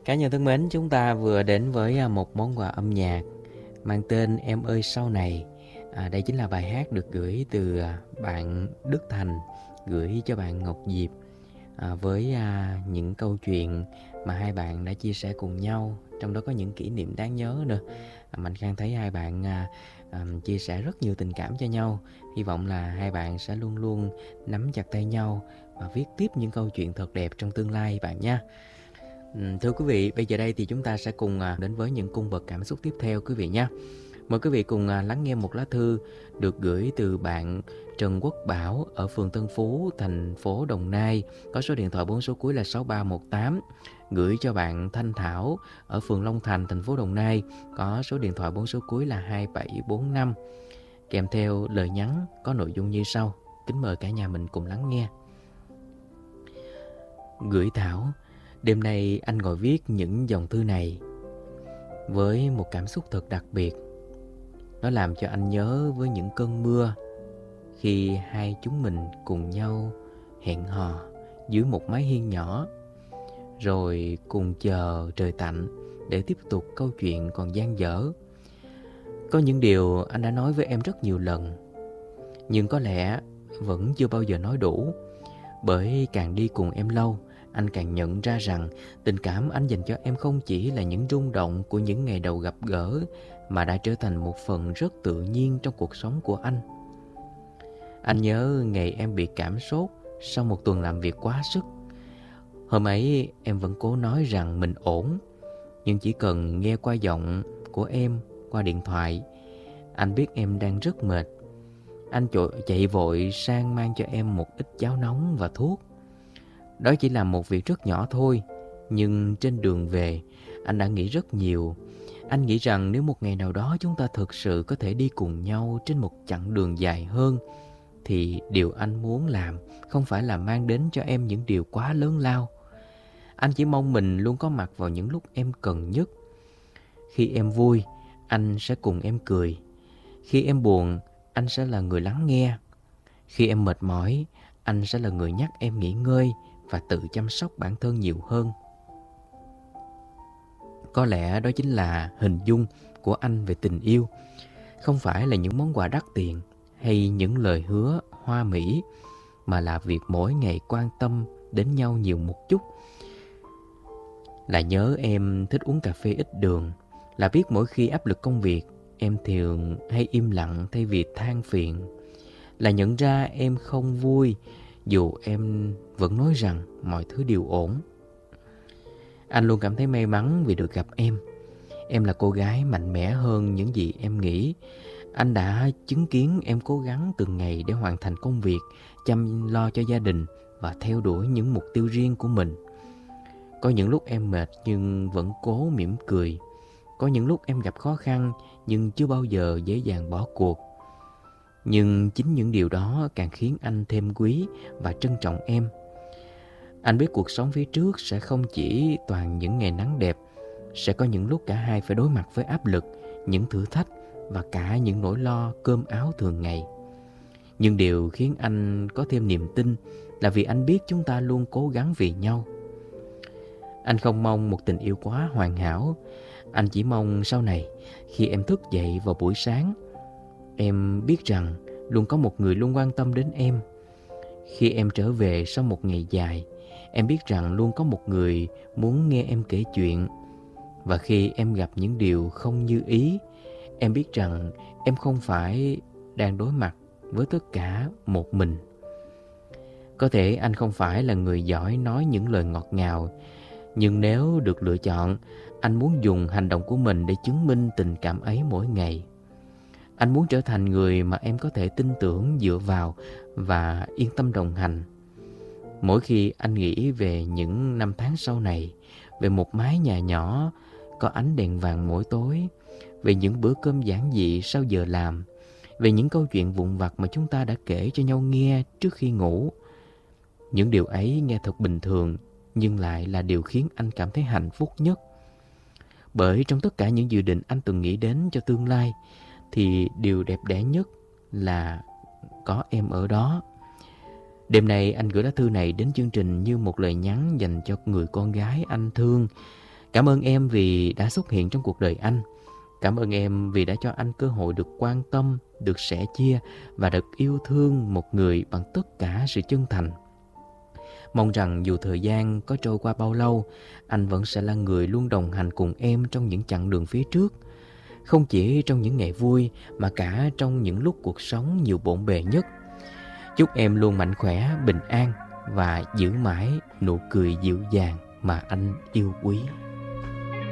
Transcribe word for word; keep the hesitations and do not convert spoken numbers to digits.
Cá nhân thân mến, chúng ta vừa đến với à, một món quà âm nhạc mang tên Em ơi sau này. À, đây chính là bài hát được gửi từ à, bạn Đức Thành gửi cho bạn Ngọc Diệp, à, với à, những câu chuyện mà hai bạn đã chia sẻ cùng nhau, trong đó có những kỷ niệm đáng nhớ nữa. À, Mạnh Khang thấy hai bạn à, à, chia sẻ rất nhiều tình cảm cho nhau. Hy vọng là hai bạn sẽ luôn luôn nắm chặt tay nhau và viết tiếp những câu chuyện thật đẹp trong tương lai bạn nha. Thưa quý vị, bây giờ đây thì chúng ta sẽ cùng đến với những cung bậc cảm xúc tiếp theo quý vị nhé. Mời quý vị cùng lắng nghe một lá thư được gửi từ bạn Trần Quốc Bảo ở phường Tân Phú, thành phố Đồng Nai, có số điện thoại bốn số cuối là sáu ba một tám, gửi cho bạn Thanh Thảo ở phường Long Thành, thành phố Đồng Nai, có số điện thoại bốn số cuối là hai bảy bốn năm, kèm theo lời nhắn có nội dung như sau. Kính mời cả nhà mình cùng lắng nghe. Gửi Thảo, đêm nay anh ngồi viết những dòng thư này với một cảm xúc thật đặc biệt. Nó làm cho anh nhớ với những cơn mưa khi hai chúng mình cùng nhau hẹn hò dưới một mái hiên nhỏ, rồi cùng chờ trời tạnh để tiếp tục câu chuyện còn dang dở. Có những điều anh đã nói với em rất nhiều lần, nhưng có lẽ vẫn chưa bao giờ nói đủ. Bởi càng đi cùng em lâu, anh càng nhận ra rằng tình cảm anh dành cho em không chỉ là những rung động của những ngày đầu gặp gỡ, mà đã trở thành một phần rất tự nhiên trong cuộc sống của anh. Anh nhớ ngày em bị cảm sốt sau một tuần làm việc quá sức. Hôm ấy em vẫn cố nói rằng mình ổn, nhưng chỉ cần nghe qua giọng của em qua điện thoại, anh biết em đang rất mệt. Anh chạy vội sang mang cho em một ít cháo nóng và thuốc. Đó chỉ là một việc rất nhỏ thôi, nhưng trên đường về, anh đã nghĩ rất nhiều. Anh nghĩ rằng nếu một ngày nào đó chúng ta thực sự có thể đi cùng nhau trên một chặng đường dài hơn, thì điều anh muốn làm không phải là mang đến cho em những điều quá lớn lao. Anh chỉ mong mình luôn có mặt vào những lúc em cần nhất. Khi em vui, anh sẽ cùng em cười. Khi em buồn, anh sẽ là người lắng nghe. Khi em mệt mỏi, anh sẽ là người nhắc em nghỉ ngơi và tự chăm sóc bản thân nhiều hơn. Có lẽ đó chính là hình dung của anh về tình yêu. Không phải là những món quà đắt tiền hay những lời hứa hoa mỹ, mà là việc mỗi ngày quan tâm đến nhau nhiều một chút. Là nhớ em thích uống cà phê ít đường, là biết mỗi khi áp lực công việc em thường hay im lặng thay vì than phiền, là nhận ra em không vui dù em vẫn nói rằng mọi thứ đều ổn. Anh luôn cảm thấy may mắn vì được gặp em. Em là cô gái mạnh mẽ hơn những gì em nghĩ. Anh đã chứng kiến em cố gắng từng ngày để hoàn thành công việc, chăm lo cho gia đình và theo đuổi những mục tiêu riêng của mình. Có những lúc em mệt nhưng vẫn cố mỉm cười. Có những lúc em gặp khó khăn nhưng chưa bao giờ dễ dàng bỏ cuộc. Nhưng chính những điều đó càng khiến anh thêm quý và trân trọng em. Anh biết cuộc sống phía trước sẽ không chỉ toàn những ngày nắng đẹp. Sẽ có những lúc cả hai phải đối mặt với áp lực, những thử thách và cả những nỗi lo cơm áo thường ngày. Nhưng điều khiến anh có thêm niềm tin là vì anh biết chúng ta luôn cố gắng vì nhau. Anh không mong một tình yêu quá hoàn hảo. Anh chỉ mong sau này, khi em thức dậy vào buổi sáng, em biết rằng luôn có một người luôn quan tâm đến em. Khi em trở về sau một ngày dài, em biết rằng luôn có một người muốn nghe em kể chuyện. Và khi em gặp những điều không như ý, em biết rằng em không phải đang đối mặt với tất cả một mình. Có thể anh không phải là người giỏi nói những lời ngọt ngào, nhưng nếu được lựa chọn, anh muốn dùng hành động của mình để chứng minh tình cảm ấy mỗi ngày. Anh muốn trở thành người mà em có thể tin tưởng, dựa vào và yên tâm đồng hành. Mỗi khi anh nghĩ về những năm tháng sau này, về một mái nhà nhỏ có ánh đèn vàng mỗi tối, về những bữa cơm giản dị sau giờ làm, về những câu chuyện vụn vặt mà chúng ta đã kể cho nhau nghe trước khi ngủ. Những điều ấy nghe thật bình thường, nhưng lại là điều khiến anh cảm thấy hạnh phúc nhất. Bởi trong tất cả những dự định anh từng nghĩ đến cho tương lai, thì điều đẹp đẽ nhất là có em ở đó. Đêm nay anh gửi lá thư này đến chương trình như một lời nhắn dành cho người con gái anh thương. Cảm ơn em vì đã xuất hiện trong cuộc đời anh. Cảm ơn em vì đã cho anh cơ hội được quan tâm, được sẻ chia và được yêu thương một người bằng tất cả sự chân thành. Mong rằng dù thời gian có trôi qua bao lâu, anh vẫn sẽ là người luôn đồng hành cùng em trong những chặng đường phía trước. Không chỉ trong những ngày vui mà cả trong những lúc cuộc sống nhiều bộn bề nhất. Chúc em luôn mạnh khỏe, bình an và giữ mãi nụ cười dịu dàng mà anh yêu quý.